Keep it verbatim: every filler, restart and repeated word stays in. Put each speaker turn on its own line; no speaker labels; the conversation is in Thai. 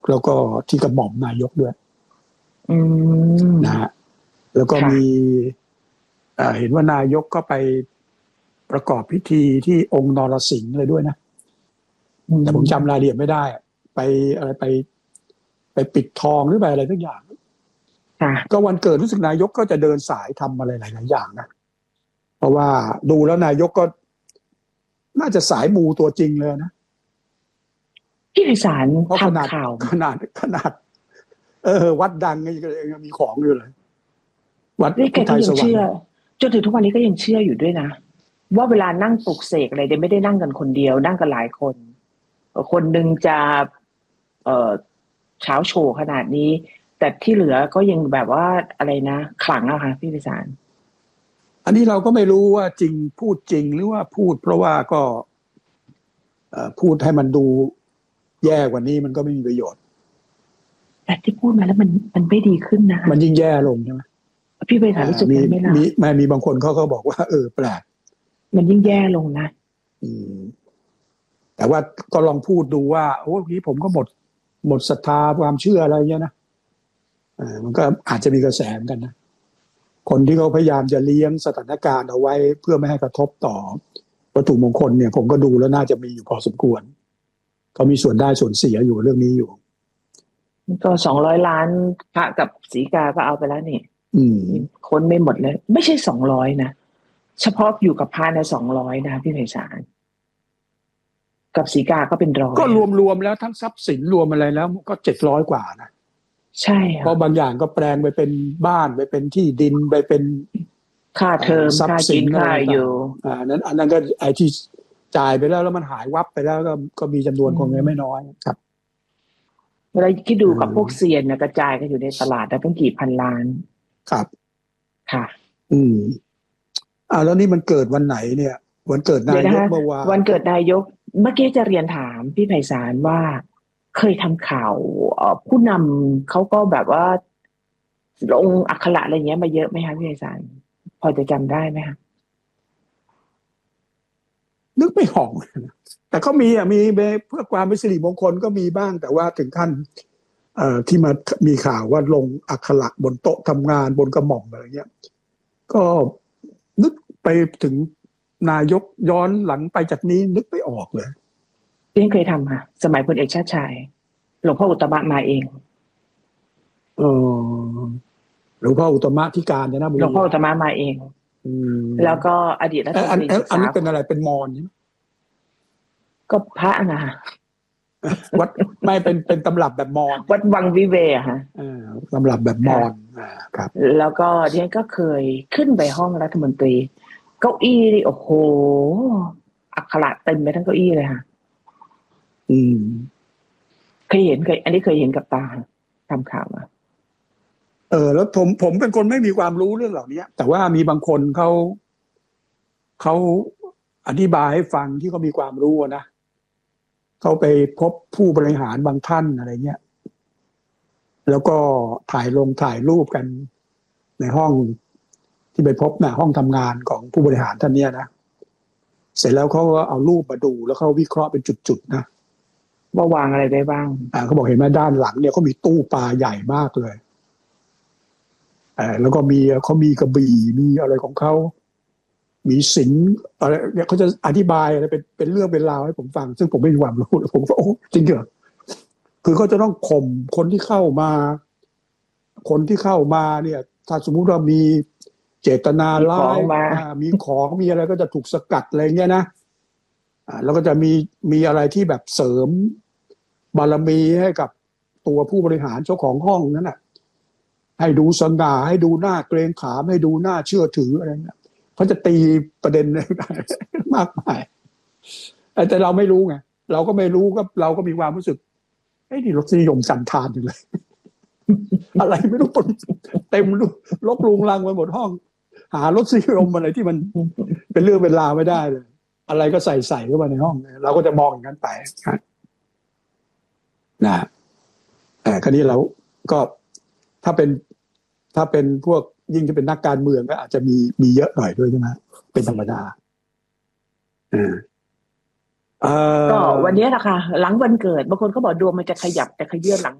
แล้วก็ที่กระหม่อมนายกด้วยนะฮะแล้วก็มีเห็นว่านายกก็ไปประกอบพิธีที่องค์นรสิงห์เลยด้วยนะแต่ผมจำรายละเอียดไม่ได้ไปอะไรไปไปปิดทองหรือไปอะไรทุกอย่างก็วันเกิดรู้สึกนายกก็จะเดินสายทำอะไรหลายๆอย่างนะเพราะว่าดูแล้วนายกก็น่าจะสายมูตัวจริงเลยนะ
พี่ไพศาลทำข่าว
ขนาดขนาดเออวัดดังยังมีของอยู่เลยวัดพุทธไทยสวรรค์
จนถึงทุกวันนี้ก็ยังเชื่ออยู่ด้วยนะว่าเวลานั่งปลุกเสกอะไรเดี๋ยวไม่ได้นั่งกันคนเดียวนั่งกันหลายคนคนหนึ่งจะเอ่อเช้าโชว์ขนาดนี้แต่ที่เหลือก็ยังแบบว่าอะไรนะขลังอะค่ะพี่ไพศาล
อันนี้เราก็ไม่รู้ว่าจริงพูดจริงหรือว่าพูดเพราะว่าก็พูดให้มันดูแย่กว่านี้มันก็ไม่มีประโยชน์
แต่ที่พูดมาแล้วมันมันไม่ดีขึ้นนะ
มันยิ่งแย่ลงใช่ไหม
พี่ไพศาลรู้สึกยังไงล่ะ
มีไม่มีบางคนเขาก็บอกว่าเออแปลก
มันยิ่งแย่ลงนะ
อืมแต่ว่าก็ลองพูดดูว่าโอ้ทีผมก็หมดหมดศรัทธาความเชื่ออะไรเงี้ยนะอ่ามันก็อาจจะมีกระแสกันนะคนที่เขาพยายามจะเลี้ยงสถานการณ์เอาไว้เพื่อไม่ให้กระทบต่อวัตถุมงคลเนี่ยผมก็ดูแล้วน่าจะมีอยู่พอสมควรเขามีส่วนได้ส่วนเสียอยู่เรื่องนี้อยู่
ก็สองร้อยล้านพระกับศรีกาก็เอาไปแล้วนี่
อืม
คนไม่หมดเลยไม่ใช่สองร้อยนะเฉพาะอยู่กับพระนะสองร้อยนะพี่ไพศาลกับศรีกาก็เป็นร้อย
ก็รวมๆแล้วทั้งทรัพย์สินรวมอะไรแล้วก็เจ็ดร้อยกว่านะ
ใช่
เพราะบางอย่างก็แปลงไปเป็นบ้านไปเป็นที่ดินไปเป็น
ค่าเทอมค่ากินค่าอยู่
อ่านั้นอันนั้นก็ไอที่จ่ายไปแล้วแล้วมันหายวับไปแล้วก็ก็มีจำนวนคงไม่น้อยครับ
เวลาคิดดูกับพวกเซียนนะกระจายกันอยู่ในตลาดตั้งกี่พันล้าน
ครับ
ค่ะ
อืมอ่าแล้วนี่มันเกิดวันไหนเนี่ยวันเกิดนายกเมื่อวาน
วันเกิดนายกเมื่อกี้จะเรียนถามพี่ไพศาลว่าเคยทำข่าวผู้นำเขาก็แบบว่าลงอักขระอะไรเงี้ยมาเยอะไหมคะพี่ไพศาลพอจะจำได้ไหมคะ
นึกไม่ออกแต่ก็มีอ่ะมีเพื่อความเป็นสิริมงคลก็มีบ้างแต่ว่าถึงขั้นเอ่อที่มามีข่าวว่าลงอักขระบนโต๊ะทำงานบนกระหม่อมอะไรเงี้ยก็นึกไปถึงนายกย้อนหลังไปจากนี้นึกไม่ออกเลย
พี่เคยทำค่ะสมัยพลเอกชาติชายหลวงพ่ออุตตมะมาเอง
เออหลวงพ่ออุตตมะที่การนะ
หลวงพ่ออุตตมะมาเองแล้วก็อดีตรัฐมนตรีศึกษา
อันนี้เป็นอะไรเป็นมอญใช่ไหม
ก็พระนะ
วัดไม่เป็นเป็นตำรับแบบมอญ
วัดวังวิเวศฮะ
ตำรับแบบมอญครับ
แล้วก็ดิฉันก็เคยขึ้นไปห้องรัฐมนตรีเก้าอี้นี่โอ้โหอักขระเต็มไปทั้งเก้าอี้เลยค่ะ
อืม
เคยเห็นเคยอันนี้เคยเห็นกับตาทำข่าวมา
เออแล้วผมผมเป็นคนไม่มีความรู้เรื่องเหล่านี้แต่ว่ามีบางคนเขาเขาอธิบายให้ฟังที่เขามีความรู้นะเขาไปพบผู้บริหารบางท่านอะไรเงี้ยแล้วก็ถ่ายลงถ่ายรูปกันในห้องที่ไปพบนะห้องทำงานของผู้บริหารท่านเนี้ยนะเสร็จแล้วเขาก็เอารูปมาดูแล้วเขาวิเคราะห์เป็นจุดๆนะ
ว่าวางอะไรได้บ้าง
อ่าเขาบอกเห็นไหมด้านหลังเนี่ยเขามีตู้ปลาใหญ่มากเลยอ่าแล้วก็มีเขามีกระบี่มีอะไรของเขามีสินอะไรเนี่ยเขาจะอธิบายอะไรเป็นเป็นเรื่องเป็นราวให้ผมฟังซึ่งผมไม่มีความรู้ผมก็โอ้จริงเหรอคือเขาจะต้องข่มคนที่เข้ามาคนที่เข้ามาเนี่ยถ้าสมมุติว่ามีเจตนาร้ายมีของมีอะไรก็จะถูกสกัดอะไรเงี้ยนะอ่าแล้วก็จะมีมีอะไรที่แบบเสริมบารมีให้กับตัวผู้บริหารเจ้าของห้องนั้นน่ะให้ดูสง่าให้ดูหน้าเกรงขามให้ดูหน้าเชื่อถืออะไรเงี้ยเขาจะตีประเด็นมากมายแต่เราไม่รู้ไงเราก็ไม่รู้ก็เราก็มีความรู้สึกไอ้นี่รสนิยมสันทานอยู่เลยอะไรไม่รู้เต็มลกลุงลังไปหมดห้องหารสนิยมอะไรที่มันเป็นเรื่องเป็นราวไม่ได้เลยอะไรก็ใส่ใส่เข้ามาในห้องเราก็จะมองอย่างนั้นไปนะแต่คราวนี้เราก็ถ้าเป็นถ้าเป็นพวกยิ่งจะเป็นนักการเมืองก็อาจจะมีมีเยอะหน่อยด้วยใช่ไหมเป็นธรรมดาอ่าเอ่
ก็
อ
วันนี้แหละค่ะหลังวันเกิดบางคนเขาบอกดวงมันจะขยับจะขยื่นหลัง